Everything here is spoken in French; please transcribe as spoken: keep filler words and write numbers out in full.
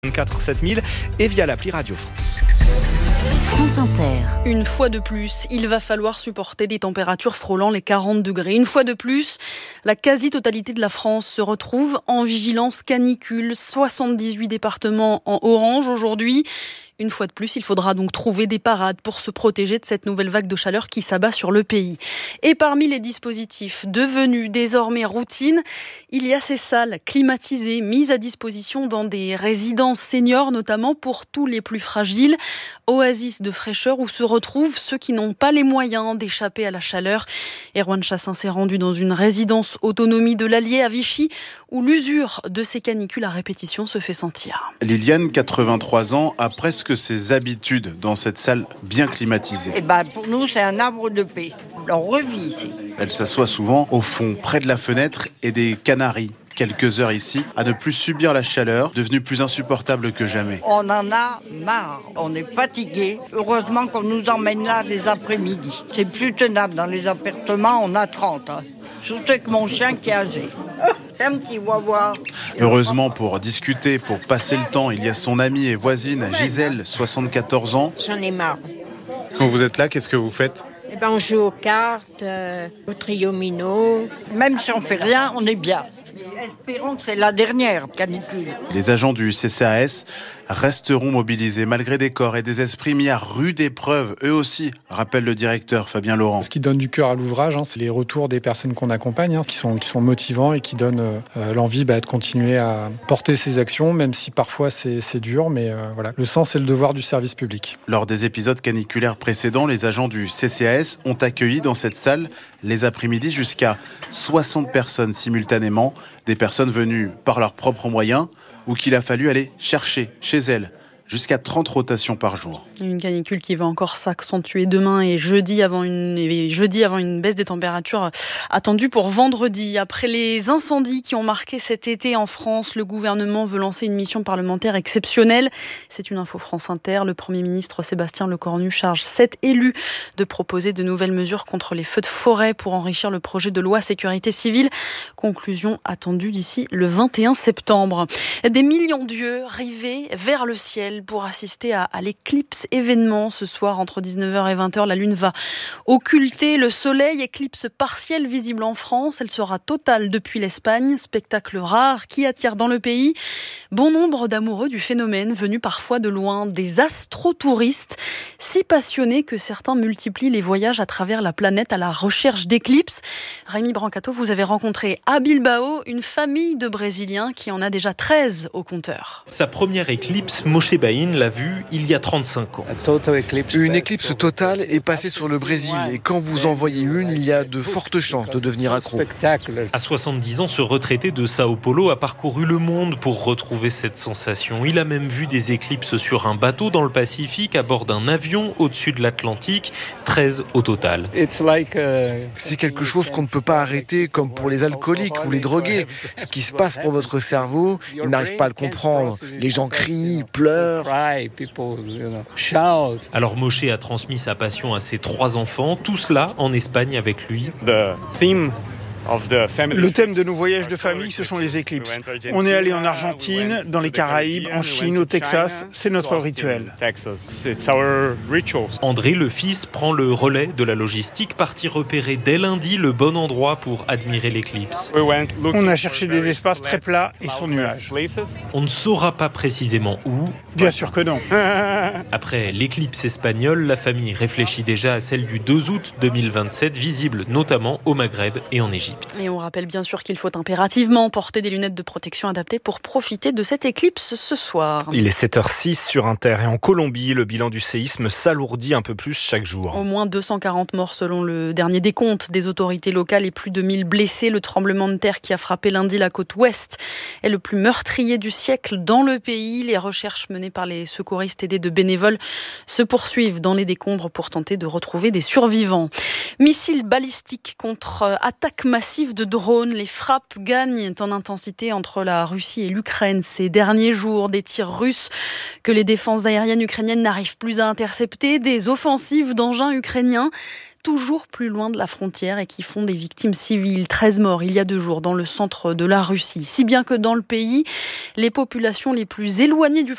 vingt-quatre sept mille et via l'appli Radio France. France Inter. Une fois de plus, il va falloir supporter des températures frôlant les quarante degrés. Une fois de plus, la quasi-totalité de la France se retrouve en vigilance canicule. soixante-dix-huit départements en orange aujourd'hui. Une fois de plus, il faudra donc trouver des parades pour se protéger de cette nouvelle vague de chaleur qui s'abat sur le pays. Et parmi les dispositifs devenus désormais routine, il y a ces salles climatisées mises à disposition dans des résidences seniors, notamment pour tous les plus fragiles. Oasis de fraîcheur où se retrouvent ceux qui n'ont pas les moyens d'échapper à la chaleur. Erwan Chassin s'est rendu dans une résidence autonomie de l'Allier à Vichy où l'usure de ces canicules à répétition se fait sentir. Liliane, quatre-vingt-trois ans, a presque ses habitudes dans cette salle bien climatisée. Et ben pour nous, c'est un havre de paix. On revit ici. Elle s'assoit souvent au fond, près de la fenêtre et des canaris. Quelques heures ici, à ne plus subir la chaleur, devenue plus insupportable que jamais. On en a marre, on est fatigué. Heureusement qu'on nous emmène là les après-midi. C'est plus tenable dans les appartements, on a trente. Hein. Surtout avec mon chien qui est âgé. C'est un petit wawa. Heureusement, pour discuter, pour passer le temps, il y a son amie et voisine Gisèle, soixante-quatorze ans. J'en ai marre. Quand vous êtes là, qu'est-ce que vous faites ? Eh ben, on joue aux cartes, euh, au trio-mino. Même si on fait rien, on est bien. Espérons que c'est la dernière canicule. Les agents du C C A S resteront mobilisés malgré des corps et des esprits mis à rude épreuve, eux aussi, rappelle le directeur Fabien Laurent. Ce qui donne du cœur à l'ouvrage, hein, c'est les retours des personnes qu'on accompagne, hein, qui sont, qui sont motivants et qui donnent euh, l'envie bah, de continuer à porter ces actions, même si parfois c'est, c'est dur, mais euh, voilà, le sens et le devoir du service public. Lors des épisodes caniculaires précédents, les agents du C C A S ont accueilli dans cette salle les après-midi jusqu'à soixante personnes simultanément, des personnes venues par leurs propres moyens ou qu'il a fallu aller chercher chez elles. Jusqu'à trente rotations par jour. Une canicule qui va encore s'accentuer demain et jeudi avant une, et jeudi avant une baisse des températures attendue pour vendredi. Après les incendies qui ont marqué cet été en France, le gouvernement veut lancer une mission parlementaire exceptionnelle. C'est une info France Inter. Le Premier ministre Sébastien Lecornu charge sept élus de proposer de nouvelles mesures contre les feux de forêt pour enrichir le projet de loi sécurité civile. Conclusion attendue d'ici le vingt et un septembre. Des millions d'yeux rivés vers le ciel pour assister à, à l'éclipse événement ce soir entre dix-neuf heures et vingt heures. La Lune va occulter le soleil. Éclipse partielle visible en France. Elle sera totale depuis l'Espagne. Spectacle rare qui attire dans le pays bon nombre d'amoureux du phénomène venus parfois de loin. Des astrotouristes si passionnés que certains multiplient les voyages à travers la planète à la recherche d'éclipses. Rémi Brancato, vous avez rencontré à Bilbao une famille de Brésiliens qui en a déjà treize au compteur. Sa première éclipse, Moshe Bain l'a vue il y a trente-cinq ans. Une éclipse totale est passée sur le Brésil et quand vous en voyez une, il y a de fortes chances de devenir accro. À soixante-dix ans, ce retraité de Sao Paulo a parcouru le monde pour retrouver cette sensation. Il a même vu des éclipses sur un bateau dans le Pacifique, à bord d'un avion au-dessus de l'Atlantique, treize au total. C'est quelque chose qu'on ne peut pas arrêter comme pour les alcooliques ou les drogués. Ce qui se passe pour votre cerveau, il n'arrive pas à le comprendre. Les gens crient, pleurent. Alors Moshe a transmis sa passion à ses trois enfants, tout cela en Espagne avec lui. Le thème de nos voyages de famille, ce sont les éclipses. On est allé en Argentine, dans les Caraïbes, en Chine, au Texas. C'est notre rituel. André, le fils, prend le relais de la logistique, parti repérer dès lundi le bon endroit pour admirer l'éclipse. On a cherché des espaces très plats et sans nuages. On ne saura pas précisément où. Bien sûr que non. Après l'éclipse espagnole, la famille réfléchit déjà à celle du deux août deux mille vingt-sept, visible notamment au Maghreb et en Égypte. Et on rappelle bien sûr qu'il faut impérativement porter des lunettes de protection adaptées pour profiter de cette éclipse ce soir. Il est sept heures six sur Inter et en Colombie, le bilan du séisme s'alourdit un peu plus chaque jour. Au moins deux cent quarante morts selon le dernier décompte des autorités locales et plus de mille blessés. Le tremblement de terre qui a frappé lundi la côte ouest est le plus meurtrier du siècle dans le pays. Les recherches menées par les secouristes aidés de bénévoles se poursuivent dans les décombres pour tenter de retrouver des survivants. Missiles balistiques contre attaques massives de drones. Les frappes gagnent en intensité entre la Russie et l'Ukraine ces derniers jours. Des tirs russes que les défenses aériennes ukrainiennes n'arrivent plus à intercepter. Des offensives d'engins ukrainiens toujours plus loin de la frontière et qui font des victimes civiles. treize morts il y a deux jours dans le centre de la Russie. Si bien que dans le pays, les populations les plus éloignées du